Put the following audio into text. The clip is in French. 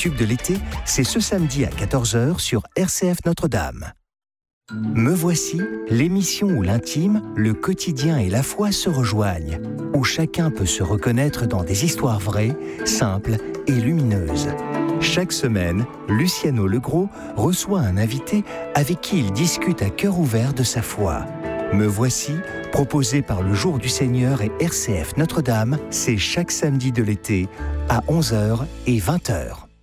tubes de l'été, c'est ce samedi à 14h sur RCF Notre-Dame. Me voici, l'émission où l'intime, le quotidien et la foi se rejoignent, où chacun peut se reconnaître dans des histoires vraies, simples et lumineuses. Chaque semaine, Luciano Legros reçoit un invité avec qui il discute à cœur ouvert de sa foi. Me voici, proposé par le Jour du Seigneur et RCF Notre-Dame, c'est chaque samedi de l'été à 11h et 20h.